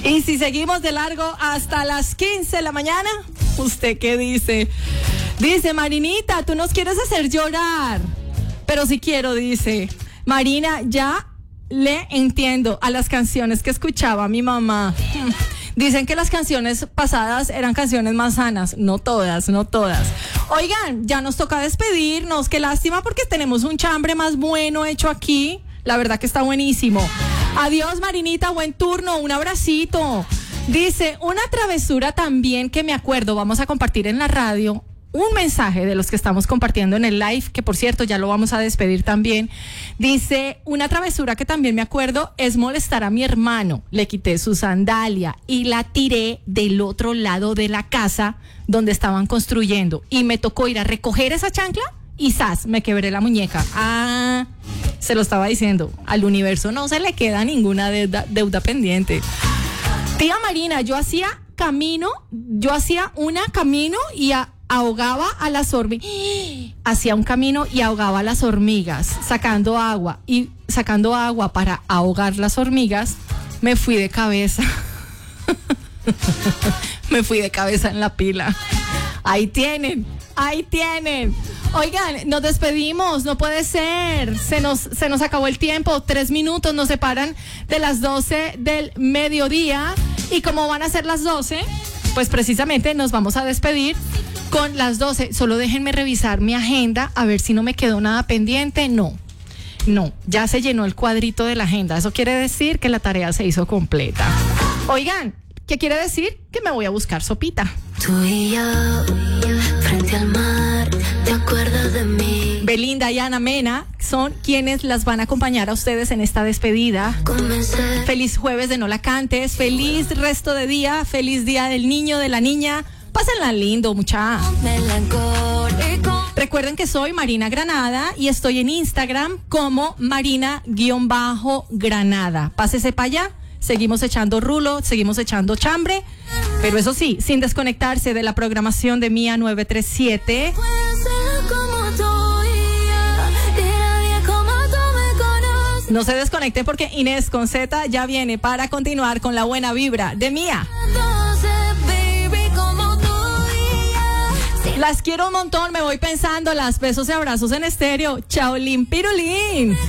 Y si seguimos de largo hasta las 15 de la mañana, ¿usted qué dice? Dice Marinita, tú nos quieres hacer llorar. Pero si quiero, dice Marina, ya le entiendo a las canciones que escuchaba mi mamá. Dicen que las canciones pasadas eran canciones más sanas. No todas, no todas. Oigan, ya nos toca despedirnos. Qué lástima porque tenemos un chambre más bueno hecho aquí. La verdad que está buenísimo. Adiós, Marinita, buen turno, un abracito. Dice, una travesura también que me acuerdo, vamos a compartir en la radio un mensaje de los que estamos compartiendo en el live, que por cierto ya lo vamos a despedir también. Dice, una travesura que también me acuerdo es molestar a mi hermano. Le quité su sandalia y la tiré del otro lado de la casa donde estaban construyendo. Y me tocó ir a recoger esa chancla y ¡zas! Me quebré la muñeca. Ah, se lo estaba diciendo. Al universo no se le queda ninguna deuda pendiente. Tía Marina, yo hacía un camino y ahogaba a las hormigas. Hacía un camino y ahogaba a las hormigas, sacando agua para ahogar las hormigas. Me fui de cabeza. Me fui de cabeza en la pila. Ahí tienen. Oigan, nos despedimos, no puede ser. Se nos acabó el tiempo. 3 minutos nos separan de las 12 del mediodía. Y como van a ser las 12, pues precisamente nos vamos a despedir con las 12. Solo déjenme revisar mi agenda a ver si no me quedó nada pendiente. No, ya se llenó el cuadrito de la agenda. Eso quiere decir que la tarea se hizo completa. Oigan, ¿qué quiere decir? Que me voy a buscar sopita. Tú y yo, frente al mar, ¿te acuerdas de mí? Belinda y Ana Mena son quienes las van a acompañar a ustedes en esta despedida. Feliz jueves de No La Cantes, feliz resto de día, feliz día del niño, de la niña. Pásenla lindo, mucha. Recuerden que soy Marina Granada y estoy en Instagram como Marina_Granada. Pásese para allá. Seguimos echando rulo, seguimos echando chambre, pero eso sí, sin desconectarse de la programación de Mía 937. No se desconecten porque Inés con Z ya viene para continuar con la buena vibra de Mía. Las quiero un montón, me voy pensando, las besos y abrazos en estéreo. Chaolín pirulín.